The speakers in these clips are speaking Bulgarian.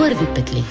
първи петли.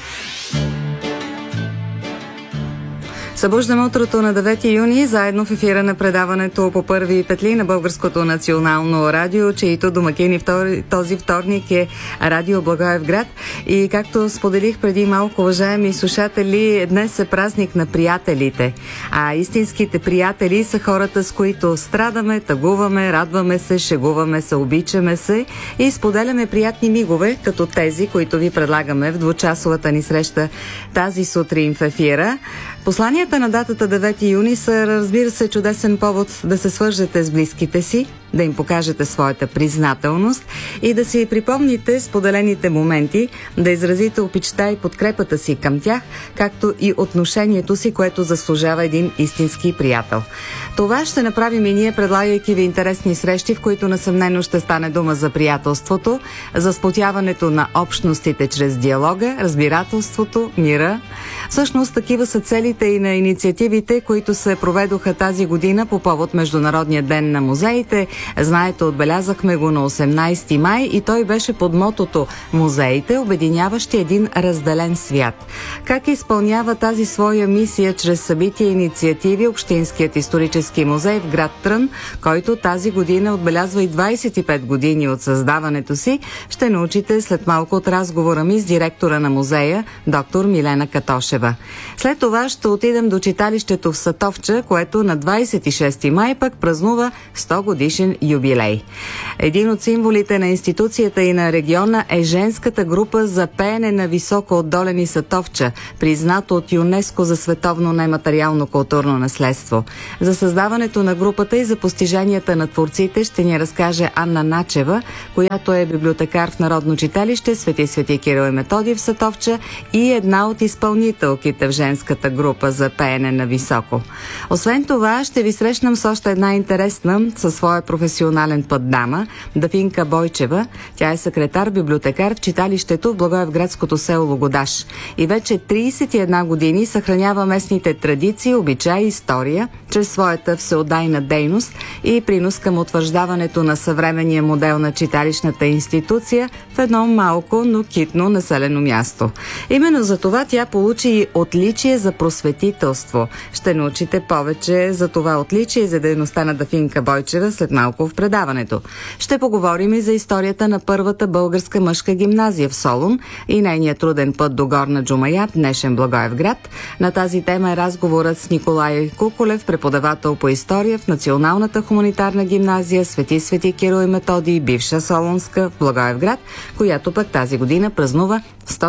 Събуждаме утрото на 9 юни, заедно в ефира на предаването по първи петли на Българското национално радио, чието домакини този вторник е Радио Благоевград. И както споделих преди малко, уважаеми слушатели, днес е празник на приятелите. А истинските приятели са хората, с които страдаме, тъгуваме, радваме се, шегуваме се, обичаме се и споделяме приятни мигове, като тези, които ви предлагаме в двучасовата ни среща тази сутрин в ефира. Посланията на датата 9 юни са, разбира се, чудесен повод да се свържете с близките си, да им покажете своята признателност и да си припомните споделените моменти, да изразите обичта и подкрепата си към тях, както и отношението си, което заслужава един истински приятел. Това ще направим и ние, предлагайки ви интересни срещи, в които несъмнено ще стане дума за приятелството, за сплотяването на общностите чрез диалога, разбирателството, мира. Всъщност, такива са целите и на инициативите, които се проведоха тази година по повод Международния ден на музеите. Знаете, отбелязахме го на 18 май и той беше под мотото «Музеите, обединяващи един разделен свят». Как изпълнява тази своя мисия чрез събития и инициативи Общинският исторически музей в град Трън, който тази година отбелязва и 25 години от създаването си, ще научите след малко от разговора ми с директора на музея, доктор Милена Катошева. След това ще отидем до читалището в Сатовча, което на 26 май пък празнува 100 годишен юбилей. Един от символите на институцията и на региона е женската група за пеене на високо отдолени Сатовча, признато от ЮНЕСКО за световно нематериално културно наследство. За създаването на групата и за постиженията на творците ще ни разкаже Анна Начева, която е библиотекар в Народно читалище Свети Кирил и Методий в Сатовча и една от изпълнителките в женската група за пеене на високо. Освен това, ще ви срещнем с още една интересна със своя професионален път дама, Дафинка Бойчева. Тя е секретар-библиотекар в читалището в Благоевградското село Логодаш. И вече 31 години съхранява местните традиции, обичаи и история чрез своята всеотдайна дейност и принос към утвърждаването на съвременния модел на читалищната институция в едно малко, но китно населено място. Именно за това тя получи и отличие за просветителство. Ще научите повече за това отличие и за дейността на Дафинка Бойчева след малко в предаването. Ще поговорим и за историята на първата българска мъжка гимназия в Солун и нейният труден път до Горна Джумая, днешен Благоевград. На тази тема е разговорът с Николай Куколев, преподавател по история в Националната хуманитарна гимназия Свети Кирил и Методий, бивша Солунска в Благоевград, която пък тази година празнува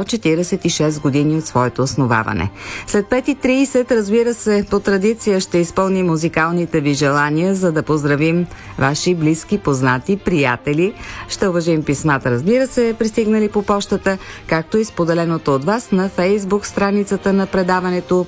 146 години от своето основаване. След 5:30, разбира се, по традиция ще изпълним музикалните ви желания, за да поздравим ваши близки, познати, приятели. Ще уважим писмата, разбира се, пристигнали по почтата, както и споделеното от вас на Фейсбук страницата на предаването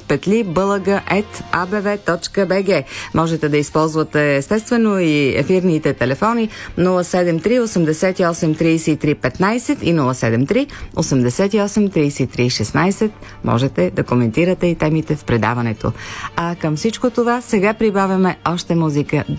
petlibalaga@abv.bg. Можете да използвате естествено и ефирните телефони 073 88 33 15 и 073 88 33 16. Можете да коментирате и темите в предаването. А към всичко това сега прибавяме още музика